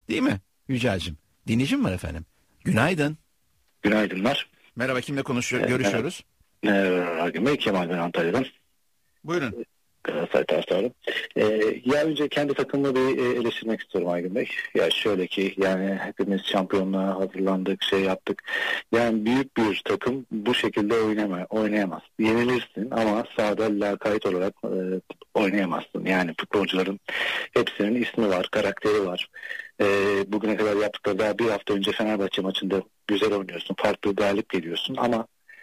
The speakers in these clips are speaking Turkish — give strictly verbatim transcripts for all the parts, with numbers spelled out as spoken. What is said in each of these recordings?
Değil mi Yücel'cim? Dinleyicim var efendim. Günaydın. Günaydınlar. Merhaba, kimle konuşuyor, Ee, görüşüyoruz? Merhaba, Kemal ben Antalya'dan. Buyurun. Galatasaray taraftarım. Ee, ya önce kendi takımımı bir e, eleştirmek istiyorum Aygün Bey. Ya şöyle ki yani hepimiz şampiyonluğa hazırlandık, şey yaptık. Yani büyük bir takım bu şekilde oynama, oynayamaz. Yenilirsin ama sahada lakayt olarak e, oynayamazsın. Yani futbolcuların hepsinin ismi var, karakteri var. E, bugüne kadar yaptıkları daha bir hafta önce Fenerbahçe maçında güzel oynuyorsun, farklı galip geliyorsun ama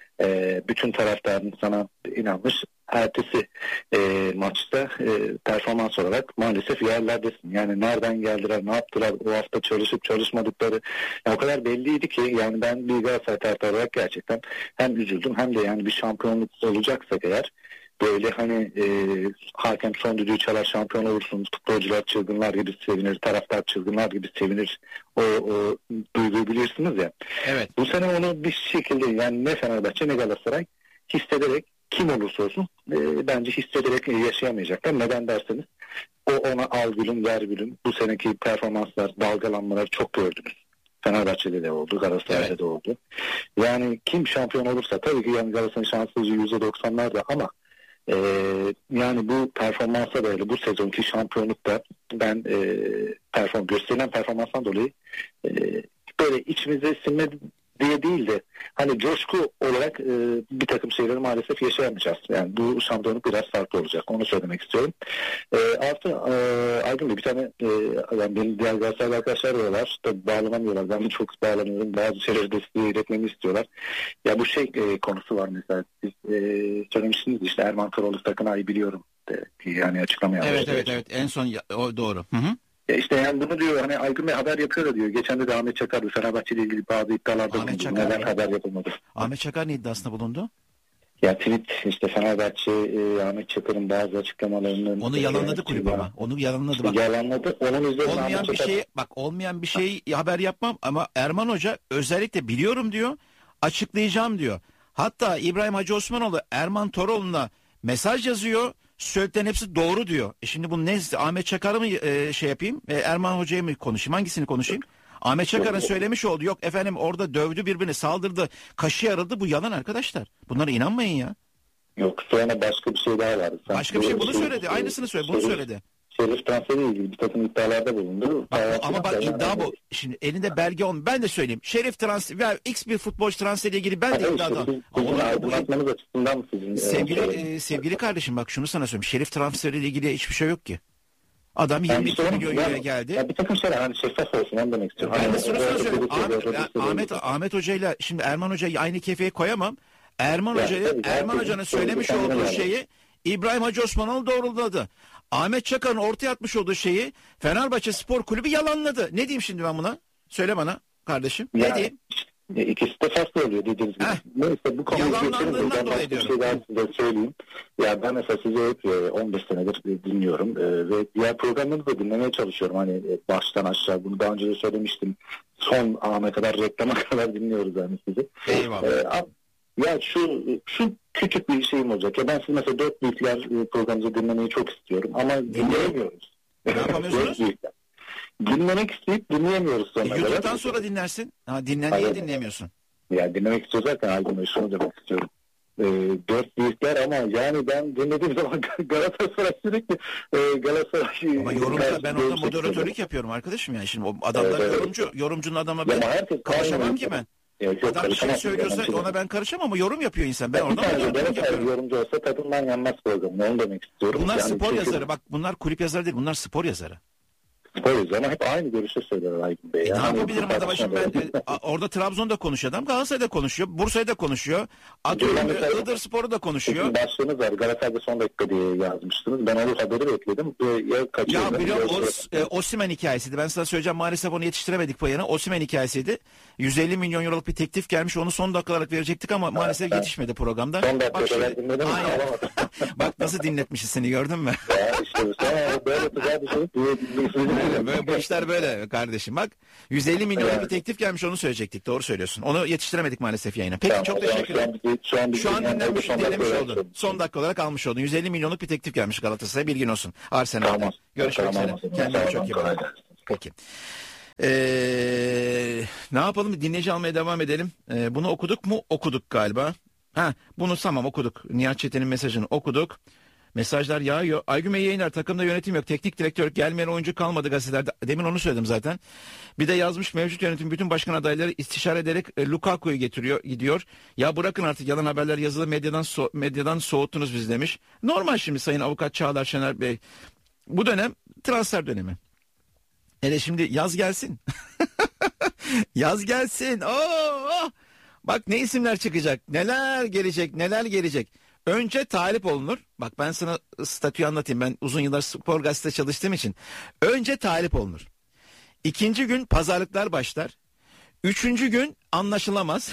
e, bütün taraftarın sana inanmış. Ertesi e, maçta e, performans olarak maalesef yerlerdesin. Yani nereden geldiler, ne yaptılar, o hafta çalışıp çalışmadıkları yani o kadar belliydi ki yani ben bir Galatasaray taraftarı olarak gerçekten hem üzüldüm hem de yani bir şampiyonluk olacaksak eğer böyle hani e, hakem son düdüğü çalar şampiyon olursun, futbolcular çılgınlar gibi sevinir, taraftar çılgınlar gibi sevinir, o, o duyguyu bilirsiniz ya. Evet. Bu sene onu bir şekilde yani ne Fenerbahçe ne Galatasaray hissederek kim olursa olsun e, bence hissederek yaşayamayacaklar. Neden derseniz o ona al gülüm ver gülüm bu seneki performanslar dalgalanmalar çok gördünüz. Fenerbahçe'de de oldu, Galatasaray'da Evet. da oldu. Yani kim şampiyon olursa tabii ki yani Galatasaray'ın şanssızlığı yüzde doksanlarda ama e, yani bu performansa böyle bu sezonki şampiyonlukta ben e, perform gösterilen performanstan dolayı e, böyle içimize sinme diye değil de hani coşku olarak e, bir takım şeyleri maalesef yaşayamayacağız. Yani bu şampiyonluk biraz farklı olacak. Onu söylemek istiyorum. E, artı e, Aydın Bey bir tane e, yani benim diğer Galatasaraylı arkadaşlar da var. Tabii bağlanamıyorlar. Ben de çok bağlanıyorum. Bazı şeyleri de size iletmemi istiyorlar. Ya bu şey e, konusu var mesela. Siz e, söylemiştiniz işte Erman Toroğlu sakın ayı biliyorum. De, yani açıklama yapmıştı. Evet evet evet en son ya, o doğru. Hı hı. Ya işte yani bunu diyor hani Aygün Bey haber yapıyor da diyor. Geçen de, de Ahmet Çakar Fenerbahçe ile ilgili bazı iddialarda Ahmet bulundu. Çakar Neden mı? haber yapılmadı? Ahmet Çakar ne iddiasında bulundu? Ya tweet işte Fenerbahçe e, Ahmet Çakar'ın bazı açıklamalarının Onu yalanladı kulüp ama. Onu yalanladı bak. Yalanladı. Onun üzerine Olmayan Ahmet bir Çakar... şeyi bak olmayan bir şeyi haber yapmam ama Erman Hoca özellikle biliyorum diyor. Açıklayacağım diyor. Hatta İbrahim Hacı Osmanoğlu Erman Toroğlu'na mesaj yazıyor. Söylediklerin hepsi doğru diyor. E şimdi bu ne? Ahmet Çakar'ı mı e, şey yapayım? E, Erman Hoca'ya mı konuşayım? Hangisini konuşayım? Ahmet Çakar'ın söylemiş oldu. Yok efendim orada dövdü birbirini saldırdı. Kaşı yarıldı. Bu yalan arkadaşlar. Bunlara inanmayın ya. Yok sonra başka bir şey daha vardı. Sen başka bir şey bunu şey, söyledi. Aynısını söyledi. Bunu Şerif, söyledi. Şerif transferiyle ilgili bir takım iddialarda bulundu. Bak, ama bak iddia bu. Şimdi elinde belge on. Ben de söyleyeyim. Şerif transfer veya X bir futbolcu transferiyle ilgili ben de evet, iddiadan. Sizin, sizin aydınlatmanız açısından mı sizin? Sevgili e, e, sevgili kardeşim bak şunu sana söyleyeyim. Şerif transferiyle ilgili hiçbir şey yok ki. Adam yani yirmi iki sorun, milyon euroya geldi. Ya bir takım şeyler hani şeffaf olsun onu demek istiyorum. Ben hani, de şunu sana söyleyeyim. Ahmet, şey, ya, Ahmet, Ahmet Hoca'yla şimdi Erman Hoca'yı aynı kefeye koyamam. Erman Ya, Hoca'yı tabii, Erman tabii, Hoca'nın tabii, söylemiş tabii, olduğu tabii. şeyi İbrahim Hacı Osmanoğlu doğruladı. Ahmet Çakar'ın ortaya atmış olduğu şeyi Fenerbahçe Spor Kulübü yalanladı. Ne diyeyim şimdi ben buna? Söyle bana kardeşim. Ya, ne diyeyim? E, İkisi de farklı oluyor dediğiniz gibi. Heh. Neyse bu konuyu Yalanlandığından geçelim. Ben dolayı başka bir diyorum. şey daha size söyleyeyim. Ya ben mesela sizi hep e, on beş senedir e, dinliyorum. E, ve diğer programlarınızı da dinlemeye çalışıyorum. Hani e, baştan aşağı bunu daha önce de söylemiştim. Son ana kadar reklama kadar dinliyoruz yani sizi. Eyvallah. E, ya şu şu küçük bir şeyim olacak. Ya ben siz mesela dört büyükler e, programınızı dinlemeyi çok istiyorum. Ama dinleyemiyoruz. Ne yapamıyorsunuz? Dinlemek isteyip dinleyemiyoruz sonra. E, YouTube'dan sonra dinlersin. Ha, dinlen niye dinleyemiyorsun? Ya dinlemek istiyorsan Aydın Bey şunu demek istiyorum. E, dört büyükler ama yani ben dinlediğim zaman Galatasaray sürekli e, Galatasaray... Ama yorumda ben orada moderatörlük yapıyorum arkadaşım yani. Şimdi o adamlar evet, yorumcu. Evet. Yorumcunun adama ben karışamam ki ben. Evet, yok, adam bir şey söylüyorsa yani. Ona ben karışamam ama yorum yapıyor insan. Ben orada moderatörlük yapıyorum. Yorumcu olsa tadından yanmaz programı. Onu demek istiyorum. Bunlar yani spor çünkü... yazarı. Bak bunlar kulüp yazarı değil. Bunlar spor yazarı. Spor yazarı ama hep aynı görüşü söyler Aydın Bey. E yani. ne yapabilirim adama şimdi ben e, orada Trabzon'da konuşuyor adam, Galatasaray'da konuşuyor, Bursa'da konuşuyor, atıyorum Iğdır Spor'u da konuşuyor. Başlığınız var, Galatasaray'da son dakika diye yazmıştınız. Ben o haberi bekledim. Ya, ya biliyorum o, e, Osimhen hikayesiydi. Ben sana söyleyeceğim, maalesef onu yetiştiremedik payına. Osimhen hikayesiydi. yüz elli milyon euroluk bir teklif gelmiş. Onu son dakikalarla verecektik ama maalesef ben, yetişmedi programda. Son dakikalar dinledim. Bak nasıl dinletmişiz seni, gördün mü? Ya işte sonra böyle güzel bir şey. Böyle bu işler böyle kardeşim bak. yüz elli milyon evet. bir teklif gelmiş, onu söyleyecektik. Doğru söylüyorsun. Onu yetiştiremedik maalesef yayına. Peki tamam, çok teşekkür ederim. Şu an, şu an dinlenmiş, dinlemiş oldun. Son dakika olarak almış oldun. yüz elli milyonluk bir teklif gelmiş Galatasaray'a, bilgin olsun. Arsenal'da. Tamam. Görüşmek üzere. Kendine çok iyi bak. Peki. Ee, ne yapalım? Dinleyici almaya devam edelim. Ee, bunu okuduk mu? Okuduk galiba. Ha, bunu tamam okuduk. Nihat Çetin'in mesajını okuduk. Mesajlar yağıyor. Aygün Bey yayınlar, takımda yönetim yok. Teknik direktör gelmeyen oyuncu kalmadı gazetelerde. Demin onu söyledim zaten. Bir de yazmış, mevcut yönetim bütün başkan adayları istişare ederek e, Lukaku'yu getiriyor, gidiyor. Ya bırakın artık yalan haberler, yazılı medyadan so- medyadan soğuttunuz biz demiş. Normal şimdi Sayın Avukat Çağlar Şener Bey. Bu dönem transfer dönemi. Hele şimdi yaz gelsin. Yaz gelsin. Oo! Bak ne isimler çıkacak. Neler gelecek, neler gelecek. Önce talip olunur. Bak ben sana statüyü anlatayım. Ben uzun yıllar spor gazetede çalıştığım için. Önce talip olunur. İkinci gün pazarlıklar başlar. Üçüncü gün anlaşılamaz.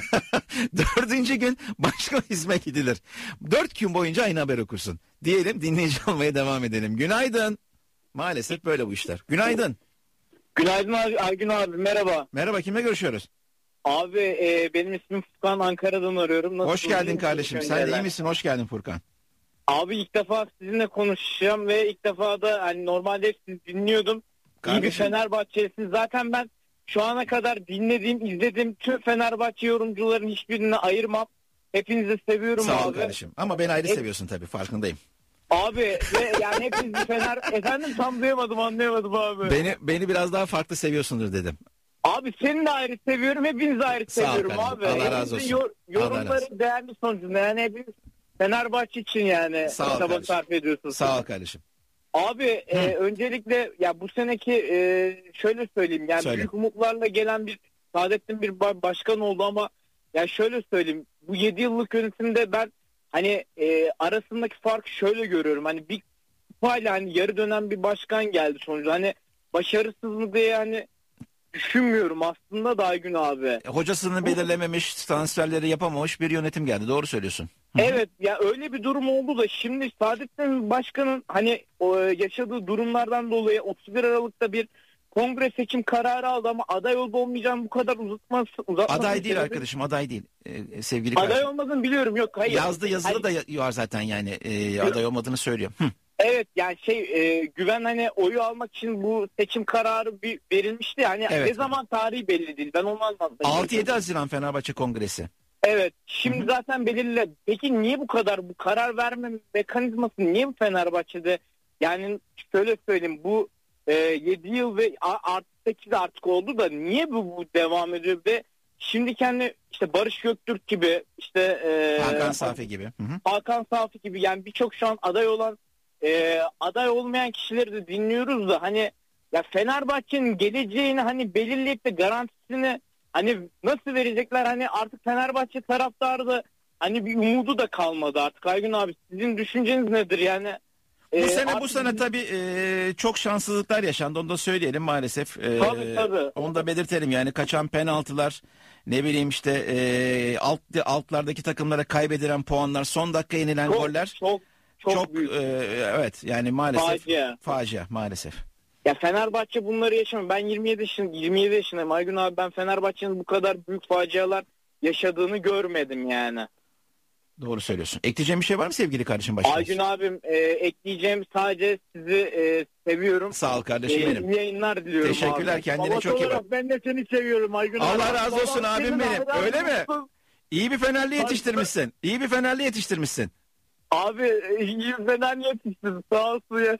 Dördüncü gün başka isme gidilir. Dört gün boyunca aynı haber okursun. Diyelim, dinleyici olmaya devam edelim. Günaydın. Maalesef böyle bu işler. Günaydın. Günaydın abi, Aygün abi, merhaba. Merhaba, kimle görüşüyoruz? Abi e, benim ismim Furkan, Ankara'dan arıyorum. Nasıl Hoş geldin kardeşim. Sen de iyi misin? Hoş geldin Furkan. Abi ilk defa sizinle konuşacağım ve ilk defa da hani normalde hep sizi dinliyordum. Kardeşim. İyi bir Fenerbahçelisiniz. Zaten ben şu ana kadar dinlediğim, izlediğim tüm Fenerbahçe yorumcuların hiçbirini ayırmam. Hepinizi seviyorum Sağ ol abi. kardeşim. Ama beni ayrı Hep... seviyorsun tabii, farkındayım. Abi ve yani hepinizi Fener... Efendim tam duyamadım, anlayamadım abi. Beni beni biraz daha farklı seviyorsundur dedim. Abi seni de ayrı seviyorum, hepinizi ayrı Sağ ol seviyorum kardeşim. abi. Allah razı Hepinizin olsun. Yor, yorumları Allah razı değerli sonucunda. Yani hepiniz Fenerbahçe için yani Sağ ol çaba kardeşim. sarf ediyorsunuz. Sağ ol kardeşim. Abi e, öncelikle ya bu seneki e, şöyle söyleyeyim yani Söyle. büyük umutlarla gelen bir Saadettin bir ba- başkan oldu ama ya şöyle söyleyeyim, bu yedi yıllık yönetimde ben hani e, arasındaki farkı şöyle görüyorum. Hani bir kupayla hani yarı dönem bir başkan geldi sonuçta. Hani başarısız mı diye hani düşünmüyorum aslında da Aygün abi. Hocasını belirlememiş, transferleri yapamamış bir yönetim geldi. Doğru söylüyorsun. Hı. Evet ya öyle bir durum oldu da şimdi Saadettin Başkan'ın hani o, yaşadığı durumlardan dolayı otuz bir Aralık'ta bir kongre seçim kararı aldı ama aday olup olmayacağını bu kadar uzatması, uzatması Aday değil sebebi- arkadaşım, aday değil. Ee, sevgili Aday kardeşim. olmadığını biliyorum, yok hayır. Yazdı, yazılı Hayır. da ya- var zaten yani. Ee, aday olmadığını söylüyor. Hı. Evet yani şey e, güven hani oyu almak için bu seçim kararı bir verilmişti. Yani Evet. ne zaman tarihi belli değil. Ben onu anlatmak altı yedi Haziran Fenerbahçe Kongresi. Evet. Şimdi Hı hı. zaten belirli. Peki niye bu kadar bu karar verme mekanizması niye bu Fenerbahçe'de? Yani şöyle söyleyeyim, bu e, yedi yıl ve a- artı sekiz artık oldu da niye bu, bu devam ediyor ve şimdi kendi işte Barış Göktürk gibi işte e, Hakan Safi gibi. Hı hı. Hakan Safi gibi yani birçok şu an aday olan e, aday olmayan kişileri de dinliyoruz da hani ya Fenerbahçe'nin geleceğini hani belirleyip de garantisini hani nasıl verecekler, hani artık Fenerbahçe taraftarı da hani bir umudu da kalmadı artık. Aygün abi sizin düşünceniz nedir yani? Bu Ee, sene bu artık- sene tabii e, çok şanssızlıklar yaşandı. Onu da söyleyelim maalesef. E, Tabii, tabii. Onu da belirtelim yani, kaçan penaltılar, ne bileyim işte e, alt altlardaki takımlara kaybedilen puanlar, son dakika yenilen çok, goller çok çok, çok, büyük. e, evet yani maalesef Facia. facia maalesef. Ya Fenerbahçe bunları yaşamıyor. Ben yirmi yedi yaşın yirmi yedi yaşındayım Aygün abi, ben Fenerbahçe'nin bu kadar büyük facialar yaşadığını görmedim yani. Doğru söylüyorsun. Ekleyeceğim bir şey var mı sevgili kardeşim başkanım? Aygün abim e, ekleyeceğim sadece sizi e, seviyorum. Sağ ol kardeşim E, benim. iyi yayınlar diliyorum Teşekkürler, abi. kendine Babası çok iyi bak. olarak ben de seni seviyorum Aygün abi. Allah razı olsun Babam abim senin benim. abi, Öyle mi? mutsuz. İyi bir Fenerli yetiştirmişsin. İyi bir Fenerli yetiştirmişsin. Abi e, iyi fena yetiştin, sağ olsun ya.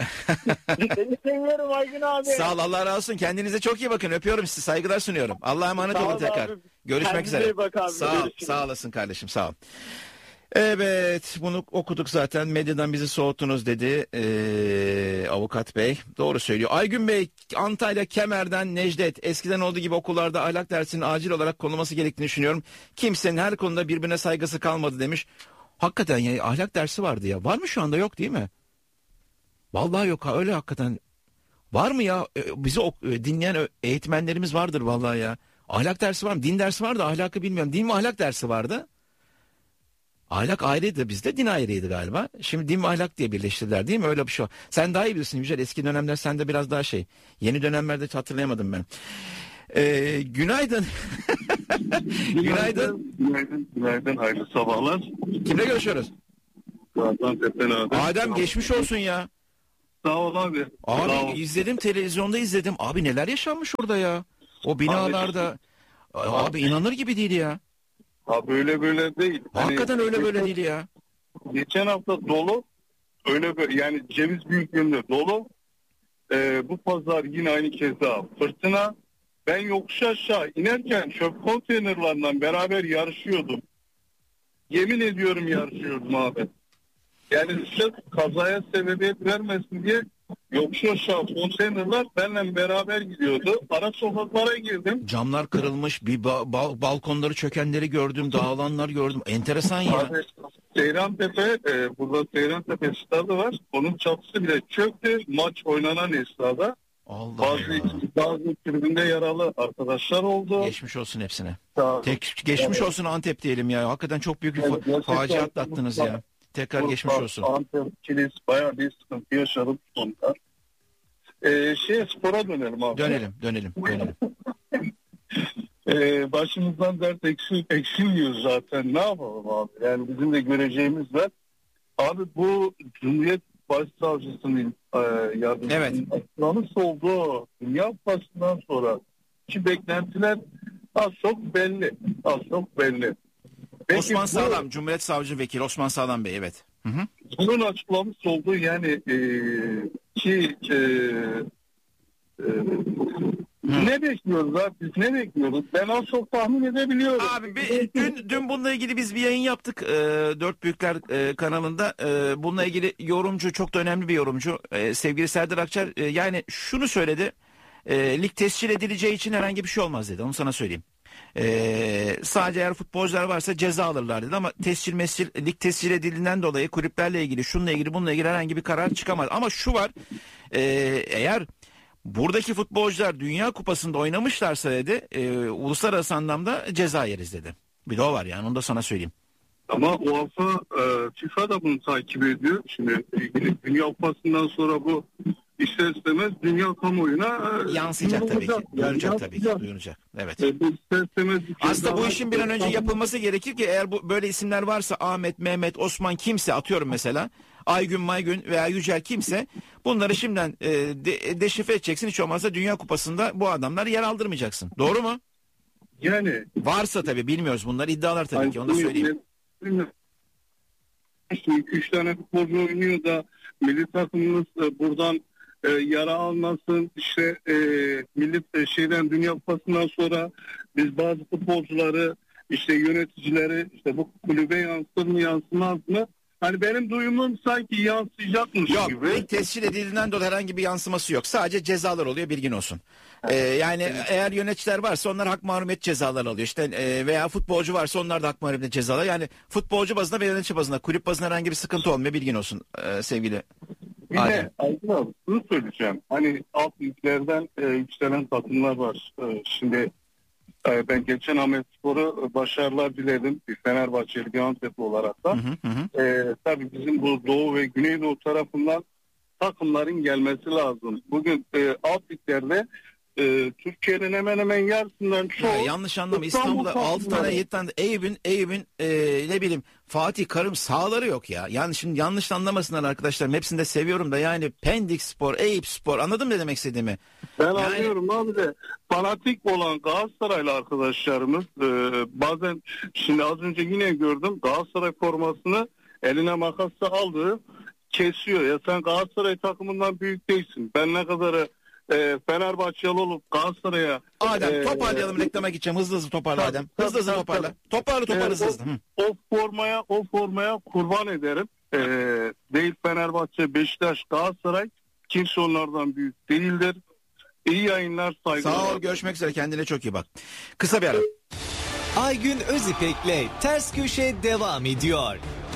Seni seviyorum Aygün abi. Sağ ol, Allah razı olsun. Kendinize çok iyi bakın. Öpüyorum sizi. Saygılar sunuyorum. Allah'a emanet Sağ olun ol tekrar. abi. Görüşmek Kendine üzere. iyi bak abi, Sağ ol, görüşürüz. sağ olasın kardeşim. Sağ ol. Evet, bunu okuduk zaten. Medyadan bizi soğuttunuz dedi ee, avukat bey. Doğru söylüyor. Aygün Bey, Antalya Kemer'den Necdet. Eskiden olduğu gibi okullarda ahlak dersinin acil olarak konulması gerektiğini düşünüyorum. Kimsenin her konuda birbirine saygısı kalmadı demiş. Hakikaten ya, ahlak dersi vardı ya. Var mı şu anda? Yok değil mi? Vallahi yok ha, öyle hakikaten. Var mı ya? E, Bizi ok- e, dinleyen ö- eğitmenlerimiz vardır vallahi ya. Ahlak dersi var mı? Din dersi vardı, ahlakı bilmiyorum. Din mi ahlak dersi vardı? Ahlak ayrıydı bizde, din ayrıydı galiba. Şimdi din ve ahlak diye birleştirdiler değil mi? Öyle bir şey var. Sen daha iyi bilirsin Yücel. Eski dönemler sende biraz daha şey. Yeni dönemlerde hiç hatırlayamadım ben. Ee, günaydın. Günaydın. Günaydın. Günaydın. Hayırlı sabahlar. Kimle görüşüyoruz? Gaziantep'ten Adem. Adem, geçmiş olsun ya. Sağ ol abi. Abi Sağ ol. izledim, televizyonda izledim. Abi neler yaşanmış orada ya. O binalarda. Abi, abi inanır gibi değil ya. Abi öyle böyle değil. Hakikaten Hani, öyle böyle geçen, değil ya. Geçen hafta dolu. Öyle böyle yani ceviz büyüklüğünde dolu. Ee, bu pazar yine aynı keza fırtına. Ben yokuş aşağı inerken çöp konteynerlarından beraber yarışıyordum. Yemin ediyorum yarışıyordum abi. Yani sırf kazaya sebebiyet vermesin diye yokuş aşağı konteynerler benimle beraber gidiyordu. Ara sokaklara girdim. Camlar kırılmış, bir ba- ba- balkonları çökenleri gördüm, dağılanlar gördüm. Enteresan ya. Abi Seyrantepe, e, burada Seyrantepe stadı var. Onun çatısı bile çöktü. Maç oynanan esnada. Allah Bazı Allah. bazı tribünde yaralı arkadaşlar oldu. Geçmiş olsun hepsine. Sağ- Tek, geçmiş olsun Antep diyelim ya. Hakikaten çok büyük bir Evet, fa- gerçekten facia atlattınız ya. Tekrar Urfa, geçmiş olsun. Antep, Kilis bayağı bir sıkıntı yaşadık sonunda. Ee, şey spora dönelim abi. Dönelim, dönelim, dönelim. Ee, başımızdan dert eksil, eksilmiyor zaten. Ne yapalım abi? Yani bizim de göreceğimiz var. Abi bu Cumhuriyet Başsavcısının e, yardımcısının Evet. açıklamış olduğu Dünya Kupası'ndan sonra ki beklentiler az çok belli. Az çok belli. Peki Osman bu- Sağlam, Cumhuriyet Savcı Vekili Osman Sağlam Bey, evet. Hı hı. Bunun açıklamış olduğu yani e, ki e, e, ne bekliyoruz abi? Biz ne bekliyoruz? Ben az çok tahmin edebiliyorum. Abi bir- dün dün bununla ilgili biz bir yayın yaptık e, Dört Büyükler e, kanalında. E, bununla ilgili yorumcu, çok da önemli bir yorumcu, e, sevgili Serdar Akçar, e, yani şunu söyledi. E, lig tescil edileceği için herhangi bir şey olmaz dedi. Onu sana söyleyeyim. E, sadece eğer futbolcular varsa ceza alırlar dedi, ama tescil mescil, lig tescil edildiğinden dolayı kulüplerle ilgili, şununla ilgili, bununla ilgili herhangi bir karar çıkamaz. Ama şu var, e, eğer buradaki futbolcular Dünya Kupası'nda oynamışlarsa dedi, e, uluslararası anlamda ceza yeriz dedi. Bir de o var yani, onu da sana söyleyeyim. Ama UEFA, e, FIFA da bunu takip ediyor. Şimdi ilgili Dünya Kupası'ndan sonra bu ister istemez dünya kamuoyuna e, Yansıyacak tabii ki. duyurulacak. Yani Duyuracak tabii ki. yansıyacak. Duyuracak. Evet. E, bu ister istemez bir Aslında bu ceza- işin bir an önce yapılması gerekir ki, eğer bu böyle isimler varsa, Ahmet, Mehmet, Osman, kimse, atıyorum mesela Aygün, Maygün veya Yücel, kimse, bunları şimdiden e, de, deşifre edeceksin. Hiç olmazsa Dünya Kupası'nda bu adamları yer aldırmayacaksın. Doğru mu? Yani Varsa tabii, bilmiyoruz, bunlar iddialar tabii hani ki, onu da söyleyeyim. iki üç tane futbolcu oynuyor da milli takımımız e, buradan e, yara almasın. İşte e, milli e, şeyden Dünya Kupası'ndan sonra biz bazı futbolcuları, işte yöneticileri, işte bu kulübe yansır mı yansımaz mı? Hani benim duyumum sanki yansıyacakmış Yok, gibi. lig tescil edildiğinden dolayı herhangi bir yansıması yok. Sadece cezalar oluyor, bilgin olsun. Ee, yani eğer yöneticiler varsa onlar hak mahrumiyet cezaları alıyor. İşte e, veya futbolcu varsa onlar da hak mahrumiyet cezaları. Yani futbolcu bazında ve yönetici bazında, kulüp bazında herhangi bir sıkıntı olmuyor, bilgin olsun e, sevgili Bir Adem. de Aydın abi şunu söyleyeceğim. Hani alt liglerden e, yükselen takımlar var. E, şimdi e, ben geçen Ahmetspor'a e, başarılar diledim. Bir Fenerbahçeli, bir Antepli olarak da. Hı hı hı. E, tabii bizim bu Doğu ve Güneydoğu tarafından takımların gelmesi lazım. Bugün e, alt liglerde e, Türkiye'nin hemen hemen yarısından çoğu... Ya, yanlış anlama, İstanbul'da İstanbul altı tane takımları. yedi tane Eyüp'ün Eyüp'ün e, ne bileyim Fatih Karım sahaları yok ya. Yani şimdi yanlış anlamasınlar arkadaşlarım, hepsini de seviyorum da, yani Pendik Spor, Eyüp Spor, anladın mı ne demek istediğimi? Ben Yani- anlıyorum abi de fanatik olan Galatasaraylı arkadaşlarımız e, bazen, şimdi az önce yine gördüm, Galatasaray formasını eline makasla aldı, kesiyor. Ya sen Galatasaray takımından büyük değilsin. Ben ne kadarı e, Fenerbahçeli olup Galatasaray'a... Adem e, toparlayalım, reklama gideceğim, hızlı hızlı toparla Tabii, Adem. tabii, Hızlı hızlı tabii, toparla. tabii. Toparla toparla e, hızlı o, hızlı. Hı. o formaya o formaya kurban ederim. E, değil Fenerbahçe, Beşiktaş, Galatasaray, kimse onlardan büyük değildir. İyi yayınlar, saygılar. Sağ ol, görüşmek üzere, kendine çok iyi bak. Kısa bir ara. Aygün Özipek'le Ters Köşe devam ediyor.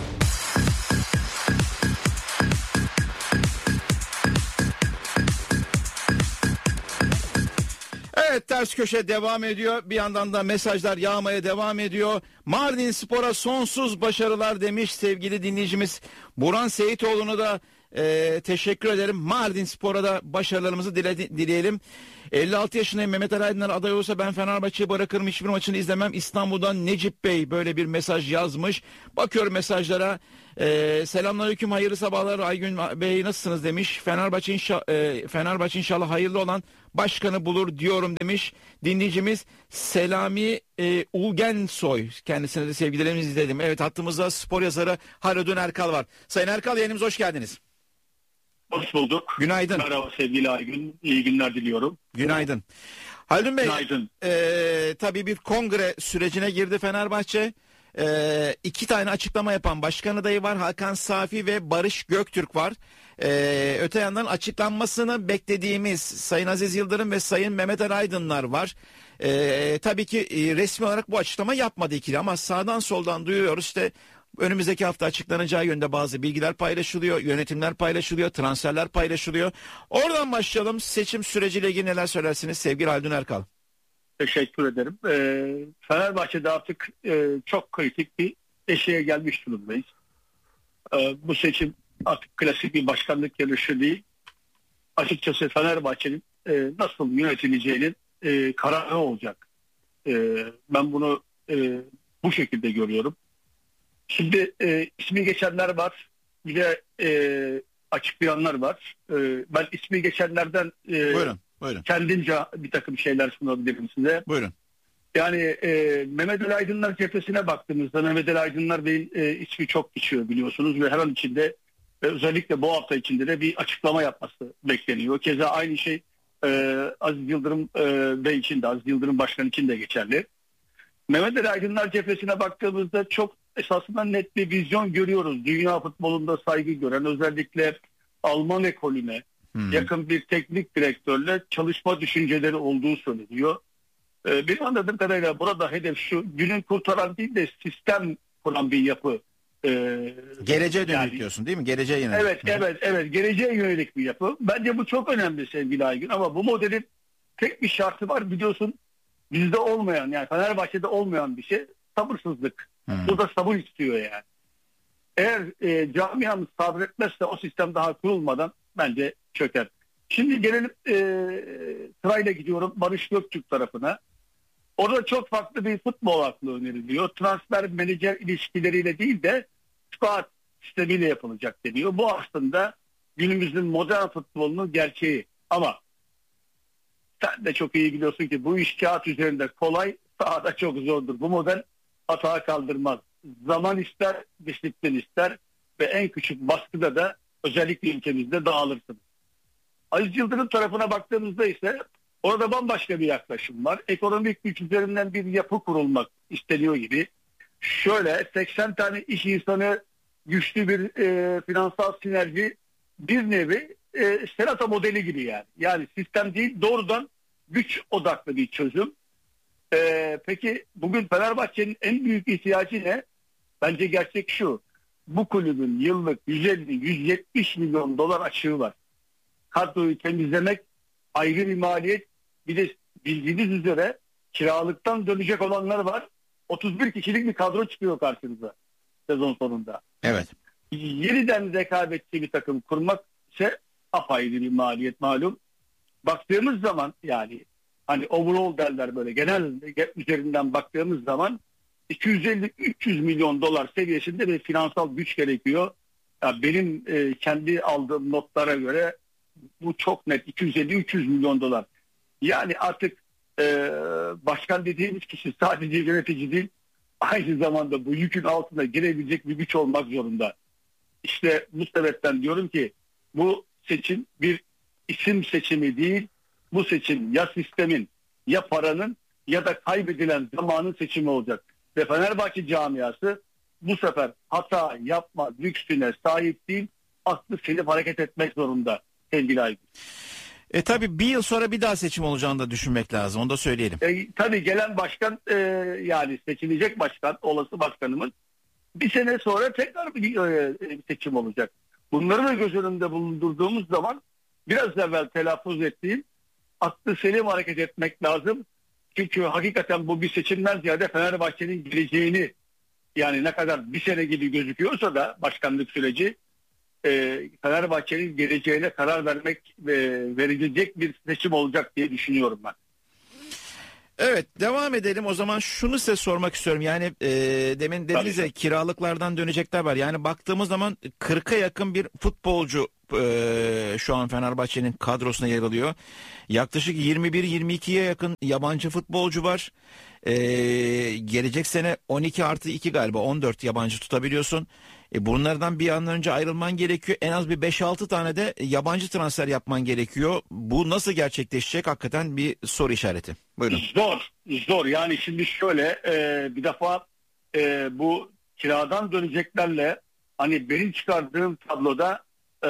Evet, Ters Köşe devam ediyor. Bir yandan da mesajlar yağmaya devam ediyor. Mardin Spor'a sonsuz başarılar demiş sevgili dinleyicimiz Burhan Seyitoğlu'nu da e, teşekkür ederim. Mardin Spor'a da başarılarımızı dile, dileyelim. elli altı yaşındayım, Mehmet Ali Aydınlar aday olsa ben Fenerbahçe'yi bırakırım, hiçbir maçını izlemem. İstanbul'dan Necip Bey böyle bir mesaj yazmış. Bakıyorum mesajlara. Ee, selamünaleyküm, hayırlı sabahlar Aygün Bey, nasılsınız demiş. Fenerbahçe, inşa, e, Fenerbahçe inşallah hayırlı olan başkanı bulur diyorum demiş dinleyicimiz Selami e, Ulgensoy. Kendisine de sevgilerimizi izledim. Evet, hattımızda spor yazarı Haldun Erkal var. Sayın Erkal, yayınımıza hoş geldiniz. Hoş bulduk. Günaydın. Merhaba sevgili Aygün. İyi günler diliyorum. Günaydın. Haldun Bey, Günaydın. E, tabii bir kongre sürecine girdi Fenerbahçe. E, iki tane açıklama yapan başkan adayı var. Hakan Safi ve Barış Göktürk var. E, öte yandan açıklanmasını beklediğimiz Sayın Aziz Yıldırım ve Sayın Mehmet Ali Aydınlar var. E, tabii ki e, resmi olarak bu açıklama yapmadı ikili ama sağdan soldan duyuyoruz işte. Önümüzdeki hafta açıklanacağı yönde bazı bilgiler paylaşılıyor, yönetimler paylaşılıyor, transferler paylaşılıyor. Oradan başlayalım. Seçim süreciyle ilgili neler söylersiniz sevgili Haldun Erkal? Teşekkür ederim. Ee, Fenerbahçe'de artık e, çok kritik bir eşiğe gelmiş durumdayız. Ee, bu seçim artık klasik bir başkanlık yarışı değil. Açıkçası Fenerbahçe'nin e, nasıl yönetileceğinin e, kararı olacak. E, ben bunu e, bu şekilde görüyorum. Şimdi e, ismi geçenler var, bir de e, açıklayanlar var. E, ben ismi geçenlerden e, buyurun, buyurun. kendimce bir takım şeyler sunabilirim size. Buyurun. Yani e, Mehmet Ali Aydınlar cephesine baktığımızda Mehmet Ali Aydınlar Bey'in e, ismi çok geçiyor biliyorsunuz ve her an içinde ve özellikle bu hafta içinde de bir açıklama yapması bekleniyor. Keza aynı şey e, Aziz Yıldırım e, Bey için de, Aziz Yıldırım Başkan için de geçerli. Mehmet Ali Aydınlar cephesine baktığımızda çok esasında net bir vizyon görüyoruz. Dünya futbolunda saygı gören, özellikle Alman ekolüne hmm. yakın bir teknik direktörle çalışma düşünceleri olduğu söyleniyor. Ee, benim anladığım kadarıyla burada hedef şu, günün kurtaran değil de sistem kuran bir yapı. Ee, Geleceğe dönük yani, diyorsun değil mi? Geleceğe yönelik. Evet, evet, evet. Geleceğe yönelik bir yapı. Bence bu çok önemli sevgili Aygün, ama bu modelin tek bir şartı var biliyorsun. Bizde olmayan, yani Fenerbahçe'de olmayan bir şey sabırsızlık. Hmm. Bu da sabır istiyor yani. Eğer e, camiamız sabretmezse o sistem daha kurulmadan bence çöker. Şimdi gelelim e, sırayla gidiyorum Barış Göktürk tarafına. Orada çok farklı bir futbol aklı öneriliyor. Transfer menajer ilişkileriyle değil de scout sistemiyle yapılacak deniyor. Bu aslında günümüzün modern futbolunun gerçeği. Ama sen de çok iyi biliyorsun ki bu iş kağıt üzerinde kolay, sahada çok zordur. Bu model hata kaldırmaz. Zaman ister, disiplin ister ve en küçük baskıda da özellikle ülkemizde dağılırsınız. Aziz Yıldırım tarafına baktığımızda ise orada bambaşka bir yaklaşım var. Ekonomik güç üzerinden bir yapı kurulmak isteniyor gibi. Şöyle seksen tane iş insanı, güçlü bir e, finansal sinerji, bir nevi e, Senata modeli gibi yani. Yani sistem değil, doğrudan güç odaklı bir çözüm. Ee, peki bugün Fenerbahçe'nin en büyük ihtiyacı ne? Bence gerçek şu. Bu kulübün yıllık yüz elli yüz yetmiş milyon dolar açığı var. Kadroyu temizlemek ayrı bir maliyet. Bir de bildiğiniz üzere kiralıktan dönecek olanlar var. otuz bir kişilik bir kadro çıkıyor karşınıza sezon sonunda. Evet. Yeniden rekabetçi bir takım kurmak ise apayrı bir maliyet malum. Baktığımız zaman yani hani overall derler, böyle genel üzerinden baktığımız zaman iki yüz elli üç yüz milyon dolar seviyesinde bir finansal güç gerekiyor. Ya benim e, kendi aldığım notlara göre bu çok net, iki yüz elli üç yüz milyon dolar. Yani artık e, başkan dediğimiz kişi sadece yönetici değil, aynı zamanda bu yükün altına girebilecek bir güç olmak zorunda. İşte bu sebepten diyorum ki bu seçim bir isim seçimi değil, bu seçim ya sistemin, ya paranın ya da kaybedilen zamanın seçimi olacak. Ve Fenerbahçe camiası bu sefer hata yapma lüksüne sahip değil, aklı selim hareket etmek zorunda sevgili Aygün. E tabi bir yıl sonra bir daha seçim olacağını da düşünmek lazım, onu da söyleyelim. E, tabii gelen başkan e, yani seçilecek başkan, olası başkanımız bir sene sonra tekrar bir e, seçim olacak. Bunları da göz önünde bulundurduğumuz zaman biraz evvel telaffuz ettiğim aklı selim hareket etmek lazım. Çünkü hakikaten bu bir seçimden ziyade Fenerbahçe'nin geleceğini, yani ne kadar bir sene gibi gözüküyorsa da başkanlık süreci, e, Fenerbahçe'nin geleceğine karar vermek e, verilecek bir seçim olacak diye düşünüyorum ben. Evet, devam edelim. O zaman şunu size sormak istiyorum. Yani e, demin dediniz ya, kiralıklardan dönecekler var. Yani baktığımız zaman kırka yakın bir futbolcu e, şu an Fenerbahçe'nin kadrosuna yer alıyor. Yaklaşık yirmi bir yirmi ikiye yakın yabancı futbolcu var. E, gelecek sene on iki artı iki galiba on dört yabancı tutabiliyorsun. E, bunlardan bir an önce ayrılman gerekiyor. En az bir beş altı tane de yabancı transfer yapman gerekiyor. Bu nasıl gerçekleşecek? Hakikaten bir soru işareti. Buyurun. Zor, zor. Yani şimdi şöyle e, bir defa e, bu kiradan döneceklerle hani benim çıkardığım tabloda e,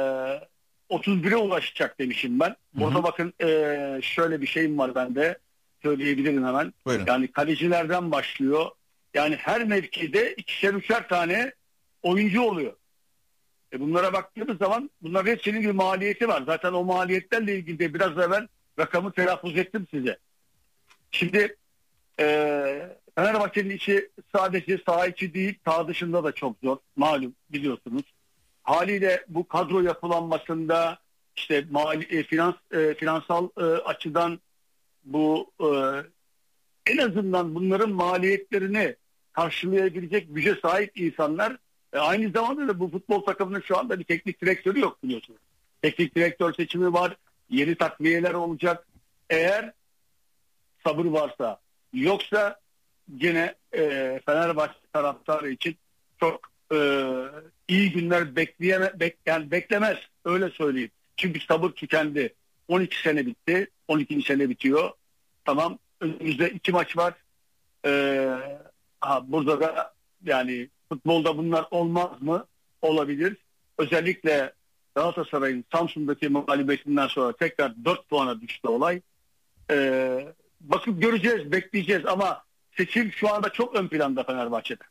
otuz bire ulaşacak demişim ben. Burada hı hı. bakın e, şöyle bir şeyim var bende. Söyleyebilirim hemen. Buyurun. Yani kalecilerden başlıyor. Yani her mevkide ikişer üçer tane oyuncu oluyor. E bunlara baktığımız zaman bunların hepsinin bir maliyeti var. Zaten o maliyetlerle ilgili de biraz evvel rakamı telaffuz ettim size. Şimdi e, Fenerbahçe'nin içi sadece saha içi değil, saha dışında da çok zor. Malum biliyorsunuz. Haliyle bu kadro yapılanmasında işte mali, e, finans e, finansal e, açıdan bu e, en azından bunların maliyetlerini karşılayabilecek güce sahip insanlar. E, aynı zamanda da bu futbol takımının şu anda bir teknik direktörü yok biliyorsunuz. Teknik direktör seçimi var. Yeni takviyeler olacak. Eğer sabır varsa, yoksa gene e, Fenerbahçe taraftarı için çok e, iyi günler bekleyeme, bek, yani beklemez. Öyle söyleyeyim. Çünkü sabır tükendi. on iki sene bitti. on ikinci sene bitiyor. Tamam. Önümüzde iki maç var. E, ha, burada da yani futbolda bunlar olmaz mı? Olabilir. Özellikle Galatasaray'ın Samsun'daki mağlubiyetinden sonra tekrar dört puana düştü olay. Ee, bakıp göreceğiz, bekleyeceğiz ama seçim şu anda çok ön planda Fenerbahçe'de.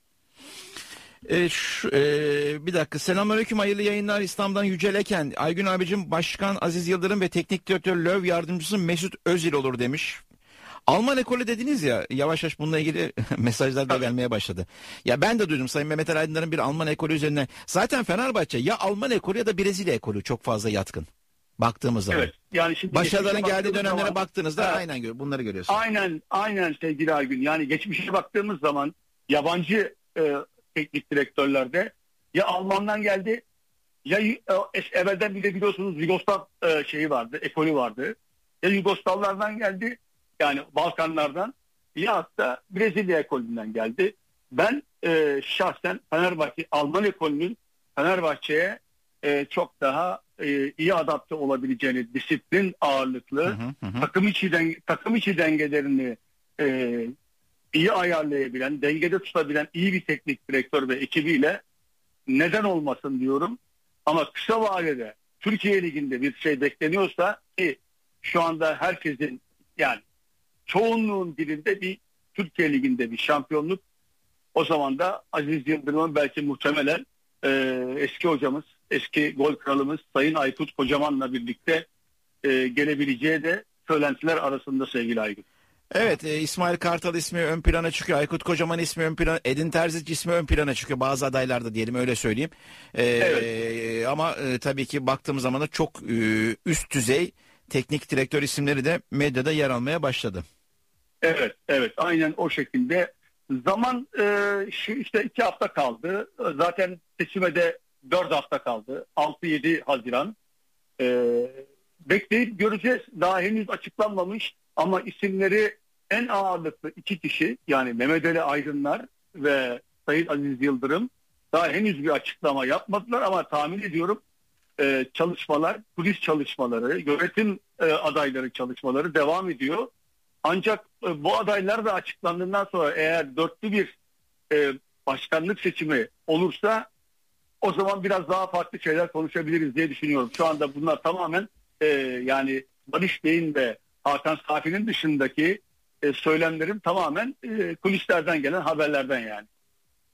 E, şu, e, bir dakika. Selamünaleyküm, hayırlı yayınlar. İslam'dan Yücel Eken. Aygün abicim, Başkan Aziz Yıldırım ve Teknik Direktör Löw yardımcısı Mesut Özil olur demiş. Alman ekolü dediniz ya, yavaş yavaş bununla ilgili mesajlar da gelmeye başladı. Ya ben de duydum Sayın Mehmet Ali Aydınlar'ın bir Alman ekolü üzerine. Zaten Fenerbahçe ya Alman ekolü ya da Brezilya ekolü çok fazla yatkın. Baktığımız zaman. Evet. Yani şimdi başarıların geldiği dönemlere zaman, baktığınızda evet, aynen bunları görüyorsunuz. Aynen, aynen sevgili Aygün. Yani geçmişe baktığımız zaman yabancı e, teknik direktörlerde ya Alman'dan geldi ya e, evvelden bir de biliyorsunuz Yugoslav e, şeyi vardı, ekolü vardı. Ya Yugoslavlardan geldi. Yani Balkanlardan ya hatta Brezilya ekolünden geldi. Ben e, şahsen Fenerbahçe, Alman ekolünün Fenerbahçe'ye e, çok daha e, iyi adapte olabileceğini, disiplin ağırlıklı, hı hı hı. takım içi denge, takım içi dengelerini e, iyi ayarlayabilen, dengede tutabilen iyi bir teknik direktör ve ekibiyle neden olmasın diyorum. Ama kısa vadede Türkiye Ligi'nde bir şey bekleniyorsa ki şu anda herkesin yani çoğunluğun dilinde bir Türkiye Ligi'nde bir şampiyonluk, o zaman da Aziz Yıldırım'ın belki muhtemelen e, eski hocamız, eski gol kralımız Sayın Aykut Kocaman'la birlikte e, gelebileceği de söylentiler arasında sevgili Aygün. Evet, e, İsmail Kartal ismi ön plana çıkıyor. Aykut Kocaman ismi ön plana, Edin Terzic ismi ön plana çıkıyor. Bazı adaylarda diyelim, öyle söyleyeyim. E, evet. Ama e, tabii ki baktığımız zaman da çok e, üst düzey teknik direktör isimleri de medyada yer almaya başladı. Evet, evet, aynen o şekilde. Zaman e, şu işte iki hafta kaldı. Zaten seçime de dört hafta kaldı. altı yedi Haziran. E, bekleyip göreceğiz. Daha henüz açıklanmamış ama isimleri en ağırlıklı iki kişi, yani Mehmet Ali Aydınlar ve Sayın Aziz Yıldırım daha henüz bir açıklama yapmadılar ama tahmin ediyorum e, çalışmalar, kulis çalışmaları, yönetim e, adayları çalışmaları devam ediyor. Ancak e, bu adaylar da açıklandığından sonra eğer dörtlü bir e, başkanlık seçimi olursa o zaman biraz daha farklı şeyler konuşabiliriz diye düşünüyorum. Şu anda bunlar tamamen e, yani Barış Bey'in ve Hakan Safi'nin dışındaki e, söylemlerim tamamen e, kulislerden gelen haberlerden yani.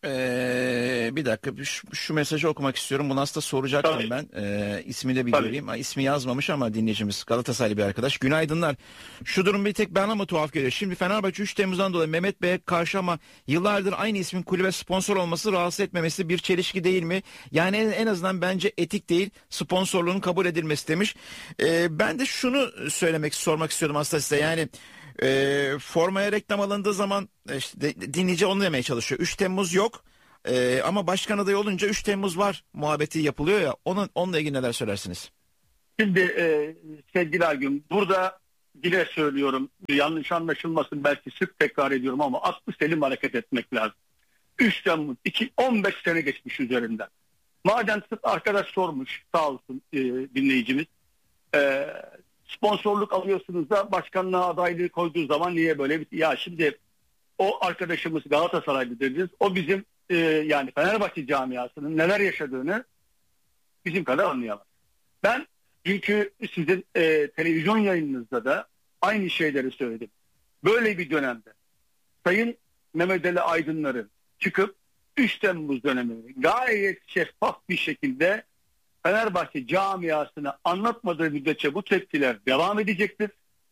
Ee, bir dakika şu, şu mesajı okumak istiyorum. Bunu aslında soracaktım Tabii. ben. Ee, ismini de bir Tabii. göreyim. Ha, ismi yazmamış ama dinleyicimiz Galatasaraylı bir arkadaş. Günaydınlar. Şu durum bir tek ben ama tuhaf geliyor. Şimdi Fenerbahçe üç Temmuz'dan dolayı Mehmet Bey'e karşı ama yıllardır aynı ismin kulübe sponsor olması rahatsız etmemesi bir çelişki değil mi? Yani en, en azından bence etik değil. Sponsorluğun kabul edilmesi demiş. Ee, ben de şunu söylemek, sormak istiyordum aslında size. Yani e, formaya reklam alındığı zaman işte de, dinleyici onu demeye çalışıyor. üç Temmuz yok. Ee, ama başkan adayı olunca üç Temmuz var muhabbeti yapılıyor ya. Onun, onunla ilgili neler söylersiniz? Şimdi e, sevgili Aygün, burada yine söylüyorum, yanlış anlaşılmasın, belki sık tekrar ediyorum ama aklı selim hareket etmek lazım. üç Temmuz iki, on beş sene geçmiş üzerinden. Madem arkadaş sormuş, sağ olsun e, dinleyicimiz, e, sponsorluk alıyorsunuz da başkanlığa adaylığı koyduğu zaman niye böyle bir... Ya şimdi o arkadaşımız Galatasaraylı dediniz, o bizim e, yani Fenerbahçe camiasının neler yaşadığını bizim kadar anlayamaz. Ben çünkü sizin e, televizyon yayınınızda da aynı şeyleri söyledim. Böyle bir dönemde Sayın Mehmet Ali Aydınlar'ın çıkıp üç Temmuz dönemini gayet şeffaf bir şekilde Fenerbahçe camiasına anlatmadığı müddetçe bu tepkiler devam edecektir.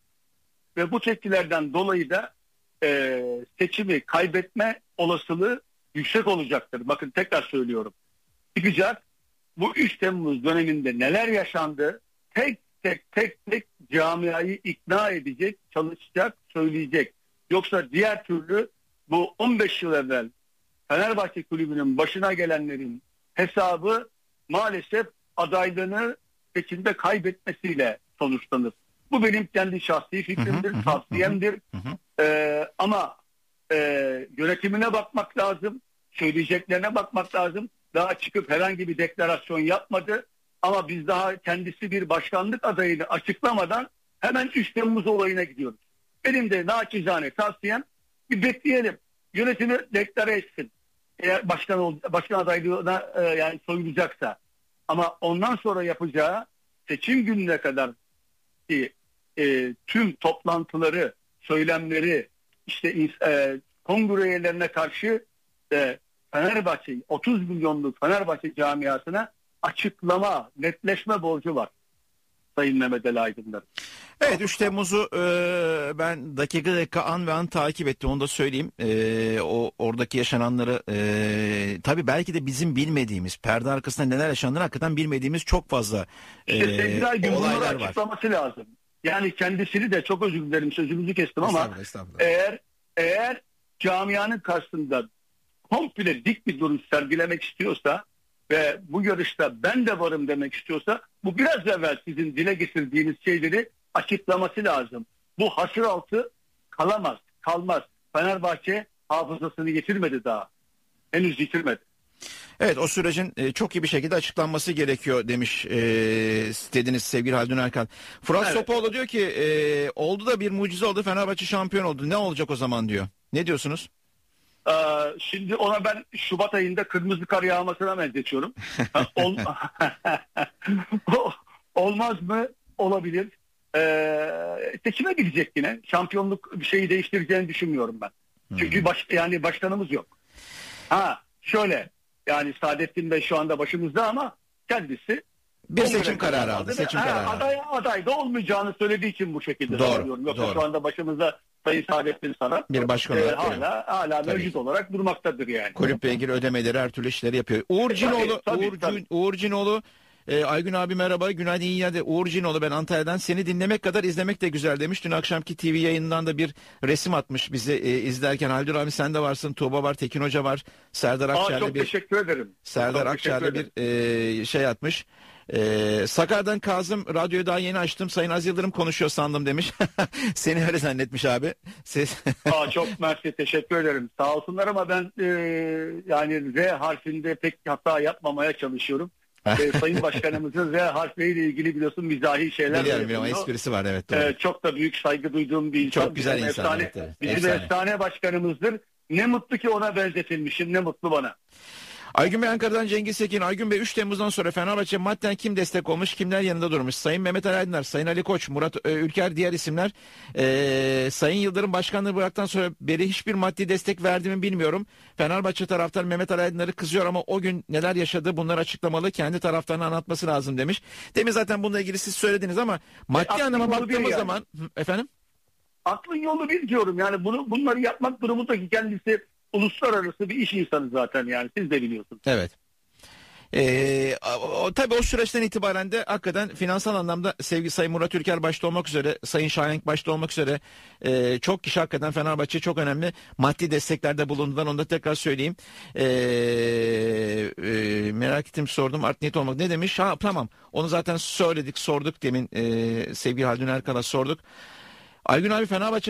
Ve bu tepkilerden dolayı da e, seçimi kaybetme olasılığı yüksek olacaktır. Bakın tekrar söylüyorum. Çıkacak. Bu üç Temmuz döneminde neler yaşandı tek tek tek tek camiayı ikna edecek, çalışacak, söyleyecek. Yoksa diğer türlü bu on beş yıl evvel Fenerbahçe Kulübü'nün başına gelenlerin hesabı maalesef adaylığını seçimde kaybetmesiyle sonuçlanır. Bu benim kendi şahsi fikrimdir, tavsiyemdir. Ee, ama e, yönetimine bakmak lazım, söyleyeceklerine bakmak lazım. Daha çıkıp herhangi bir deklarasyon yapmadı. Ama biz daha kendisi bir başkanlık adayını açıklamadan hemen üç Temmuz olayına gidiyoruz. Benim de naçizane tavsiyem bir bekleyelim. Yönetimi deklare etsin. Eğer başkan, ol, başkan adaylığına e, yani soyulacaksa. Ama ondan sonra yapacağı seçim gününe kadar ki e, tüm toplantıları, söylemleri, işte e, kongre üyelerine karşı e, Fenerbahçe, otuz milyonluk Fenerbahçe camiasına açıklama, netleşme borcu var Sayın Mehmet Ali Aydınlar. Evet, üç Temmuz'u e, ben dakika dakika an ve an takip ettim, onu da söyleyeyim. E, o oradaki yaşananları e, tabii belki de bizim bilmediğimiz, perde arkasında neler yaşandığını hakikaten bilmediğimiz çok fazla e, işte sevgili Aygün, olaylar var. Açıklaması lazım. Yani kendisini de çok özür dilerim, sözünüzü kestim ama Estağfurullah, estağfurullah. eğer eğer camianın karşısında komple dik bir duruş sergilemek istiyorsa ve bu yarışta ben de varım demek istiyorsa bu biraz evvel sizin dile getirdiğiniz şeyleri açıklaması lazım. Bu hasır altı kalamaz, kalmaz. Fenerbahçe hafızasını yitirmedi daha. Henüz yitirmedi. Evet, o sürecin e, çok iyi bir şekilde açıklanması gerekiyor demiş e, dediniz sevgili Haldun Erkan. Fırat Evet. Sopoğlu diyor ki e, oldu da bir mucize oldu, Fenerbahçe şampiyon oldu. Ne olacak o zaman diyor. Ne diyorsunuz? Ee, şimdi ona ben Şubat ayında kırmızı kar yağmasına benzetiyorum. Ol... Olmaz mı? Olabilir. Ee, seçime gidecek yine. Şampiyonluk bir şeyi değiştireceğini düşünmüyorum ben. Çünkü baş, yani başkanımız yok. Ha şöyle, yani Saadettin Bey şu anda başımızda ama kendisi Bir seçim kararı aldı. Seçim ha, kararı aldı. aday, aday da olmayacağını söylediği için bu şekilde Doğru, söylüyorum. Yoksa doğru. şu anda başımızda Sayın Saadettin Saran Bir başkan e, olarak hala, hala Tabii. mevcut olarak durmaktadır yani. Kulüple ilgili ödemeleri, her türlü işleri yapıyor. Uğur Cinoğlu, tabii, Uğur, tabii. Uğur Cinoğlu, e, Aygün abi merhaba, günaydın, iyi yerde. Uğur Cinoğlu, ben Antalya'dan, seni dinlemek kadar izlemek de güzel demiş. Dün akşamki T V yayınından da bir resim atmış bizi e, izlerken. Haldun abi sen de varsın, Tuğba var, Tekin Hoca var, Serdar Aa, Akçer'le çok bir teşekkür ederim. Serdar Çok teşekkür Akçer'le ederim. bir e, şey atmış. Ee, Sakarya'dan Kazım, radyoyu daha yeni açtım, Sayın Az Yıldırım konuşuyor sandım demiş. Seni öyle zannetmiş abi. Ses... Aa, çok mersi, teşekkür ederim. Sağ olsunlar ama ben e, yani R harfinde pek hata yapmamaya çalışıyorum. e, Sayın Başkanımızın R harfiyle ilgili biliyorsun mizahi şeyler Biliyorum, de biliyorum, yapıyor. esprisi var, evet doğru. E, çok da büyük saygı duyduğum bir insan. Çok güzel Bizim insan, efsane, evet, evet. Bizim Efsane. efsane başkanımızdır. Ne mutlu ki ona benzetilmişim, ne mutlu bana. Aygün Bey Ankara'dan Cengiz Sekin. Aygün Bey üç Temmuz'dan sonra Fenerbahçe madden kim destek olmuş, kimler yanında durmuş? Sayın Mehmet Ali Aydınlar, Sayın Ali Koç, Murat e, Ülker, diğer isimler. E, Sayın Yıldırım başkanlığı bıraktıktan sonra beri hiçbir maddi destek verdiğimi bilmiyorum. Fenerbahçe taraftarı Mehmet Ali Aydınlar'ı kızıyor ama o gün neler yaşadı bunları açıklamalı, kendi taraftarını anlatması lazım demiş. Demin zaten bununla ilgili siz söylediniz ama maddi E, anlama aklın yolu bir baktığımız yani. zaman efendim? Aklın yolu bir diyorum yani bunu bunları yapmak durumundaki kendisi uluslararası bir iş insanı zaten yani siz de biliyorsunuz. Evet. Ee, o, o, tabii o süreçten itibaren de hakikaten finansal anlamda sevgili Sayın Murat Ülker başta olmak üzere, Sayın Şahenk başta olmak üzere e, çok kişi hakikaten Fenerbahçe çok önemli maddi desteklerde bulundular. Onu da tekrar söyleyeyim. Ee, e, merak ettim, sordum. Art niyet olmak ne demiş? Ha, tamam. Onu zaten söyledik, sorduk demin e, sevgili Haldun Erkal'a sorduk. Aygün abi, Fenerbahçe